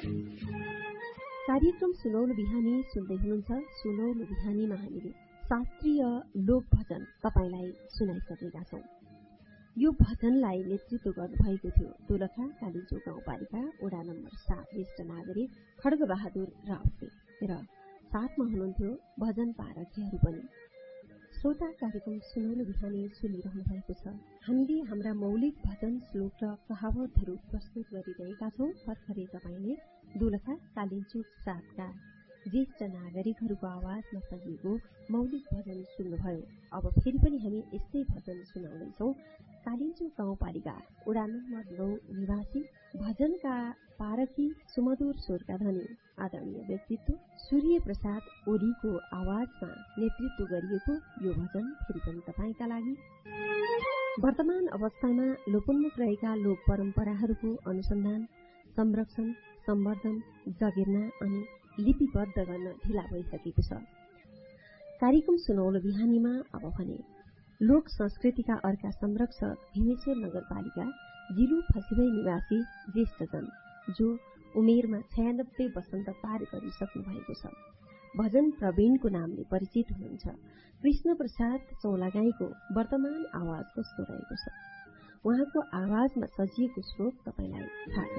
कार्यक्रम सुनौलो बिहानी सुन्दै हुनुहुन्छ। सुनौलो बिहानीमा हामीले शास्त्रीय लोक भजन तपाईलाई सुनाइसकेका छौं। यो भजनलाई नेतृत्व गर्नुभएको थियो दोलखा कालिचो गाउँपालिका वडा नम्बर 7 ज्येष्ठ नागरिक खड्गबहादुर राउतले र साथमा हुनुहुन्थ्यो भजन पारखीहरू पनि। श्रोता, कार्यक्रम सुनौलो बिहानी सुनिरहनु भएको छ। हामीले हाम्रा मौलिक भजन श्लोक र कहावतहरू प्रस्तुत गरिरहेका छौं। भर्खरै तपाईँले दोलखा कालिचोक 7 का ज्येष्ठ नागरिकहरूको आवाजमा सजिएको मौलिक भजन सुन्नुभयो। अब फेरि पनि हामी यस्तै भजन सुनाउँदैछौं। कालिचोक गाउँपालिका वडा नम्बर 9 निवासी भजनका पारखी सुमधुर स्वरका धनी आदरणीय व्यक्तित्व सूर्य प्रसाद ओलीको आवाजमा नेतृत्व गरिएको यो भजन फेरि पनि तपाईँका लागि। वर्तमान अवस्थामा लोपोन्मुख रहेका लोक परम्पराहरूको अनुसन्धान, संरक्षण, सम्वर्धन, जगेर्ना अनि लिपिबद्ध गर्न ढिला भइसकेको छ। कार्यक्रम सुनौलो बिहानीमा अब भने लोक संस्कृतिका अर्का संरक्षक भीमेश्वर नगरपालिका जिलु फसिबै निवासी ज्येष्ठजन जो उमेरमा 96 वसन्त पार गरिसक्नु भएको छ। भजन प्रवीणको नामले परिचित हुनुहुन्छ। कृष्ण प्रसाद चौलागाईको वर्तमान आवाज कस्तो रहेको छ, उहाँको आवाजमा सजिएको श्लोक तपाईलाई थाहा